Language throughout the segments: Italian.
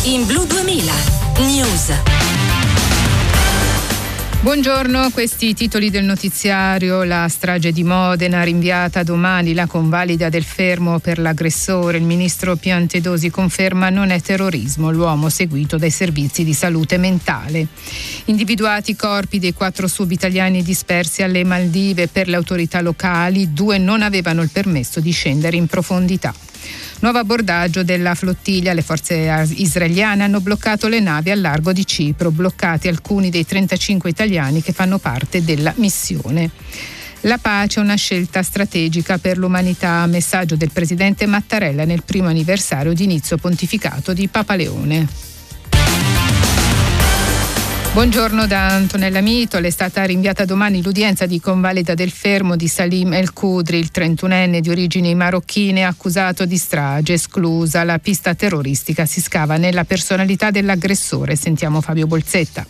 in Blu 2000 News. Buongiorno, questi i titoli del notiziario. La strage di Modena, rinviata domani la convalida del fermo per l'aggressore. Il ministro Piantedosi conferma non è terrorismo, l'uomo seguito dai servizi di salute mentale. Individuati i corpi dei 4 subitaliani dispersi alle Maldive. Per le autorità locali 2 non avevano il permesso di scendere in profondità. Nuovo abbordaggio della flottiglia. Le forze israeliane hanno bloccato le navi al largo di Cipro, bloccati alcuni dei 35 italiani che fanno parte della missione. La pace è una scelta strategica per l'umanità, messaggio del presidente Mattarella nel primo anniversario di inizio pontificato di Papa Leone. Buongiorno da Antonella Mitole. È stata rinviata domani l'udienza di convalida del fermo di Salim El Khudri, il 31enne di origini marocchine accusato di strage. Esclusa la pista terroristica, si scava nella personalità dell'aggressore. Sentiamo Fabio Bolzetta.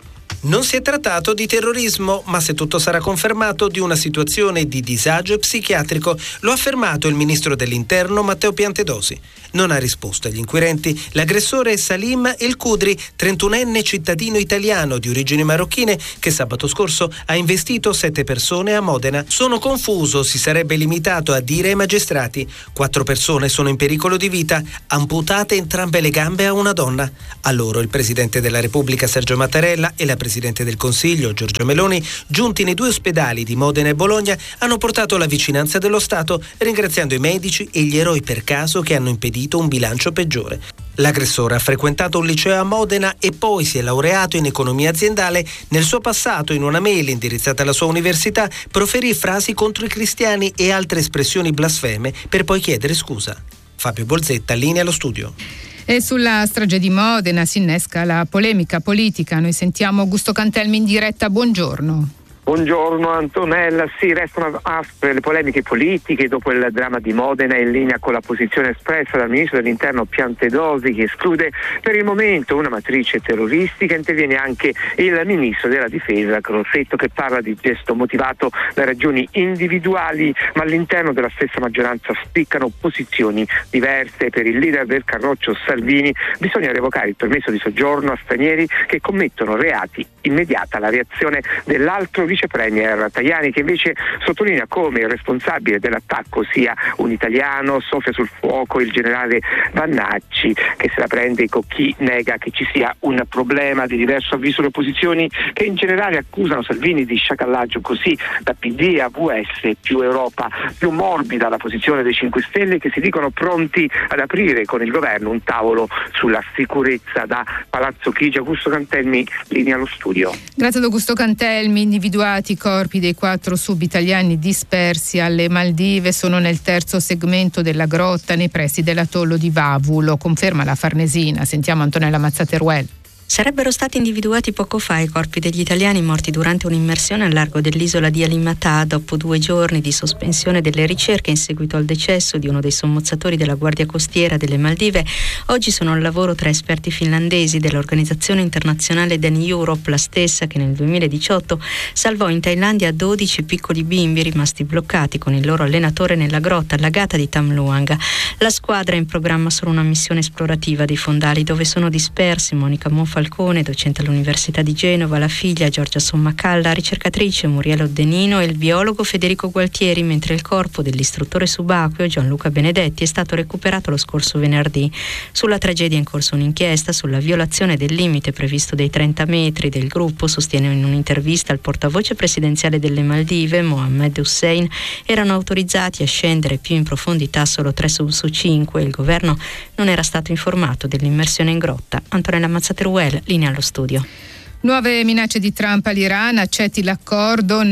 Non si è trattato di terrorismo, ma se tutto sarà confermato di una situazione di disagio psichiatrico, lo ha affermato il ministro dell'Interno Matteo Piantedosi. Non ha risposto agli inquirenti. L'aggressore è Salim El Khudri, 31enne cittadino italiano di origini marocchine che sabato scorso ha investito 7 persone a Modena. Sono confuso, si sarebbe limitato a dire ai magistrati. 4 persone sono in pericolo di vita, amputate entrambe le gambe a una donna. A loro il Presidente della Repubblica Sergio Mattarella e la Presidente del Consiglio Giorgia Meloni, giunti nei 2 ospedali di Modena e Bologna, hanno portato la vicinanza dello Stato, ringraziando i medici e gli eroi per caso che hanno impedito un bilancio peggiore. L'aggressore ha frequentato un liceo a Modena e poi si è laureato in economia aziendale. Nel suo passato, in una mail indirizzata alla sua università, proferì frasi contro i cristiani e altre espressioni blasfeme per poi chiedere scusa. Fabio Bolzetta, linea allo studio. E sulla strage di Modena si innesca la polemica politica. Noi sentiamo Augusto Cantelmi in diretta. Buongiorno. Buongiorno Antonella, sì, restano aspre le polemiche politiche dopo il dramma di Modena, in linea con la posizione espressa dal ministro dell'Interno Piantedosi, che esclude per il momento una matrice terroristica. Interviene anche il ministro della Difesa Crosetto, che parla di gesto motivato da ragioni individuali, ma all'interno della stessa maggioranza spiccano posizioni diverse. Per il leader del Carroccio Salvini bisogna revocare il permesso di soggiorno a stranieri che commettono reati. Immediata la reazione dell'altro vice premier Tajani, che invece sottolinea come il responsabile dell'attacco sia un italiano. Soffia sul fuoco il generale Vannacci, che se la prende con chi nega che ci sia un problema. Di diverso avviso le opposizioni, che in generale accusano Salvini di sciacallaggio, così da PD a VS più Europa. Più morbida la posizione dei 5 Stelle, che si dicono pronti ad aprire con il governo un tavolo sulla sicurezza. Da Palazzo Chigi, Augusto Cantelmi, linea allo studio. Grazie ad Augusto Cantelmi. Individuati i corpi dei 4 subitaliani dispersi alle Maldive. Sono nel 3° segmento della grotta nei pressi dell'atollo di Vavu. Lo conferma la Farnesina. Sentiamo Antonella Mazzateruel. Sarebbero stati individuati poco fa i corpi degli italiani morti durante un'immersione al largo dell'isola di Alimatà, dopo 2 giorni di sospensione delle ricerche in seguito al decesso di uno dei sommozzatori della Guardia Costiera delle Maldive. Oggi sono al lavoro 3 esperti finlandesi dell'organizzazione internazionale Dan Europe, la stessa che nel 2018 salvò in Thailandia 12 piccoli bimbi rimasti bloccati con il loro allenatore nella grotta allagata di Tham Luang. La squadra ha in programma solo una missione esplorativa dei fondali dove sono dispersi Monica Monfalcone, docente all'Università di Genova, la figlia Giorgia Sommacalla, la ricercatrice Muriel Oddenino e il biologo Federico Gualtieri, mentre il corpo dell'istruttore subacqueo Gianluca Benedetti è stato recuperato lo scorso venerdì. Sulla tragedia è in corso un'inchiesta sulla violazione del limite previsto dei 30 metri del gruppo, sostiene in un'intervista il portavoce presidenziale delle Maldive, Mohammed Hussein. Erano autorizzati a scendere più in profondità solo 3 su 5 e il governo non era stato informato dell'immersione in grotta. Antonella Mazzateruel, linea allo studio. Nuove minacce di Trump all'Iran, accetti l'accordo,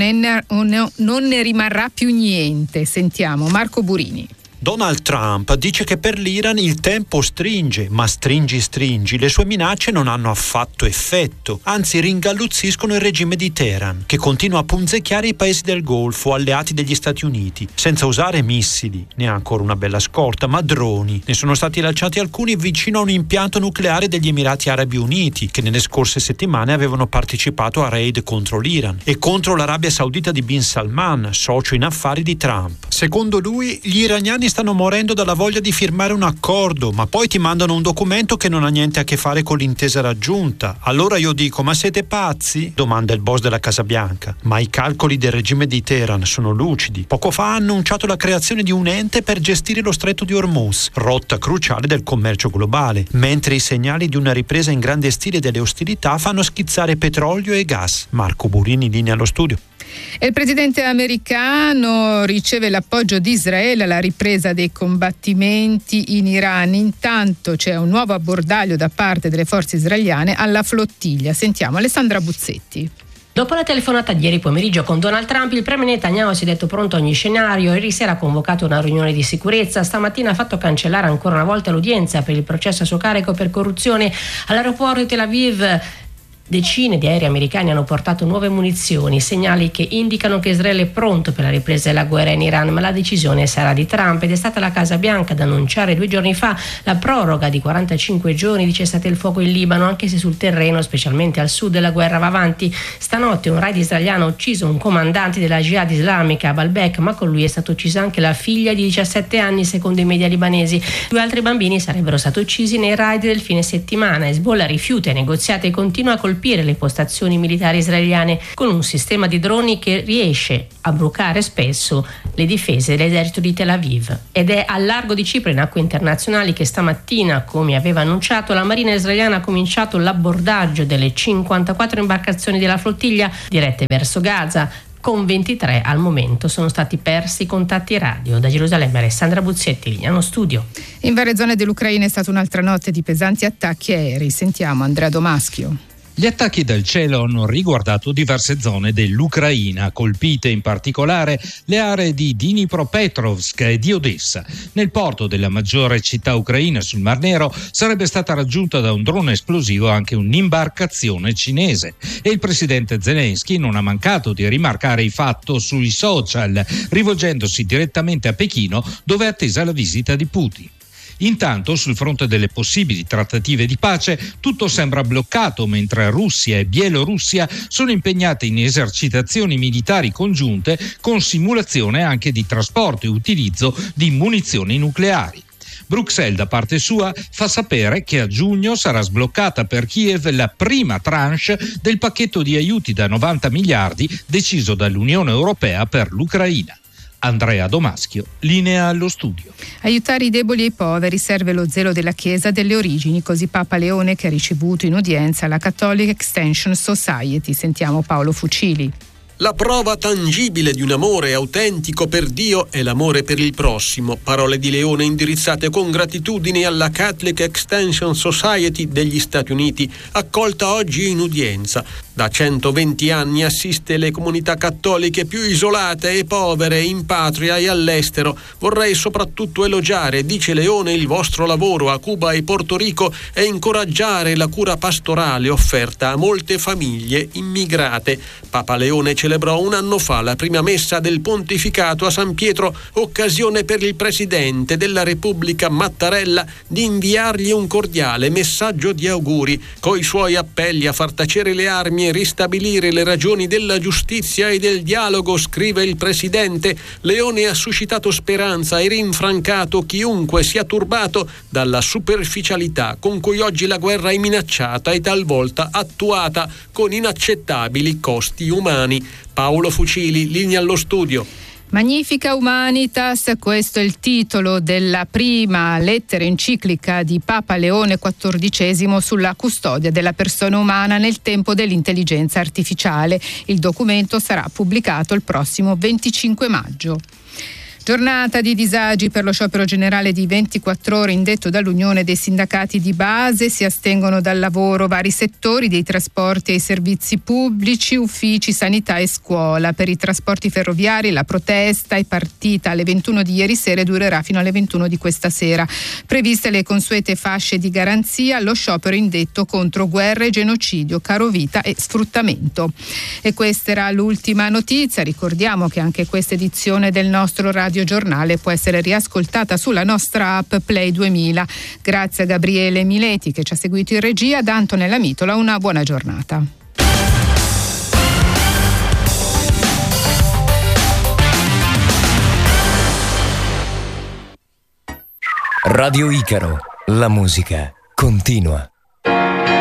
non ne rimarrà più niente. Sentiamo Marco Burini. Donald Trump dice che per l'Iran il tempo stringe, ma stringi, le sue minacce non hanno affatto effetto, anzi ringalluzziscono il regime di Teheran, che continua a punzecchiare i paesi del Golfo, alleati degli Stati Uniti, senza usare missili, ne ha ancora una bella scorta, ma droni. Ne sono stati lanciati alcuni vicino a un impianto nucleare degli Emirati Arabi Uniti, che nelle scorse settimane avevano partecipato a raid contro l'Iran e contro l'Arabia Saudita di Bin Salman, socio in affari di Trump. Secondo lui, gli iraniani palestinesi stanno morendo dalla voglia di firmare un accordo, ma poi ti mandano un documento che non ha niente a che fare con l'intesa raggiunta. Allora io dico, ma siete pazzi? Domanda il boss della Casa Bianca. Ma i calcoli del regime di Teheran sono lucidi. Poco fa ha annunciato la creazione di un ente per gestire lo stretto di Hormuz, rotta cruciale del commercio globale, mentre i segnali di una ripresa in grande stile delle ostilità fanno schizzare petrolio e gas. Marco Burini in linea allo studio. Il presidente americano riceve l'appoggio di Israele alla ripresa dei combattimenti in Iran. Intanto c'è un nuovo abbordaglio da parte delle forze israeliane alla flottiglia. Sentiamo Alessandra Buzzetti. Dopo la telefonata di ieri pomeriggio con Donald Trump, il premier Netanyahu si è detto pronto a ogni scenario. Ieri sera ha convocato una riunione di sicurezza. Stamattina ha fatto cancellare ancora una volta l'udienza per il processo a suo carico per corruzione. All'aeroporto di Tel Aviv decine di aerei americani hanno portato nuove munizioni, segnali che indicano che Israele è pronto per la ripresa della guerra in Iran, ma la decisione sarà di Trump ed è stata la Casa Bianca ad annunciare 2 giorni fa la proroga di 45 giorni di cessate il fuoco in Libano, anche se sul terreno, specialmente al sud, la guerra va avanti. Stanotte un raid israeliano ha ucciso un comandante della Jihad islamica a Baalbek, ma con lui è stata uccisa anche la figlia di 17 anni, secondo i media libanesi. 2 altri bambini sarebbero stati uccisi nei raid del fine settimana. Hezbollah rifiuta i negoziati e continua a colpire le postazioni militari israeliane con un sistema di droni che riesce a bruciare spesso le difese dell'esercito di Tel Aviv. Ed è al largo di Cipro, in acque internazionali, che stamattina, come aveva annunciato, la Marina israeliana ha cominciato l'abbordaggio delle 54 imbarcazioni della flottiglia dirette verso Gaza. Con 23 al momento sono stati persi i contatti radio. Da Gerusalemme Alessandra Buzzetti, linea allo studio. In varie zone dell'Ucraina è stata un'altra notte di pesanti attacchi aerei. Sentiamo Andrea Domaschio. Gli attacchi dal cielo hanno riguardato diverse zone dell'Ucraina, colpite in particolare le aree di Dnipropetrovsk e di Odessa. Nel porto della maggiore città ucraina sul Mar Nero sarebbe stata raggiunta da un drone esplosivo anche un'imbarcazione cinese e il presidente Zelensky non ha mancato di rimarcare il fatto sui social, rivolgendosi direttamente a Pechino, dove è attesa la visita di Putin. Intanto, sul fronte delle possibili trattative di pace, tutto sembra bloccato mentre Russia e Bielorussia sono impegnate in esercitazioni militari congiunte con simulazione anche di trasporto e utilizzo di munizioni nucleari. Bruxelles, da parte sua, fa sapere che a giugno sarà sbloccata per Kiev la prima tranche del pacchetto di aiuti da 90 miliardi deciso dall'Unione Europea per l'Ucraina. Andrea Domaschio, linea allo studio. Aiutare i deboli e i poveri serve lo zelo della Chiesa delle origini, così Papa Leone, che ha ricevuto in udienza la Catholic Extension Society. Sentiamo Paolo Fucili. La prova tangibile di un amore autentico per Dio è l'amore per il prossimo. Parole di Leone indirizzate con gratitudine alla Catholic Extension Society degli Stati Uniti, accolta oggi in udienza. Da 120 anni assiste le comunità cattoliche più isolate e povere in patria e all'estero. Vorrei soprattutto elogiare, dice Leone, il vostro lavoro a Cuba e Porto Rico e incoraggiare la cura pastorale offerta a molte famiglie immigrate. Papa Leone celebrò un anno fa la prima messa del pontificato a San Pietro, occasione per il Presidente della Repubblica Mattarella di inviargli un cordiale messaggio di auguri, coi suoi appelli a far tacere le armi e ristabilire le ragioni della giustizia e del dialogo, scrive il Presidente. Leone ha suscitato speranza e rinfrancato chiunque sia turbato dalla superficialità con cui oggi la guerra è minacciata e talvolta attuata con inaccettabili costi umani. Paolo Fucili, linea allo studio. Magnifica Humanitas, questo è il titolo della prima lettera enciclica di Papa Leone XIV sulla custodia della persona umana nel tempo dell'intelligenza artificiale. Il documento sarà pubblicato il prossimo 25 maggio. Giornata di disagi per lo sciopero generale di 24 ore indetto dall'Unione dei Sindacati di Base. Si astengono dal lavoro vari settori, dei trasporti ai servizi pubblici, uffici, sanità e scuola. Per i trasporti ferroviari la protesta è partita alle 21 di ieri sera e durerà fino alle 21 di questa sera. Previste le consuete fasce di garanzia, lo sciopero indetto contro guerre, genocidio, carovita e sfruttamento. E questa era l'ultima notizia. Ricordiamo che anche questa edizione del nostro Radio Giornale può essere riascoltata sulla nostra app Play 2000. Grazie a Gabriele Mileti che ci ha seguito in regia. Da Antonella Mitola una buona giornata. Radio Icaro, la musica continua.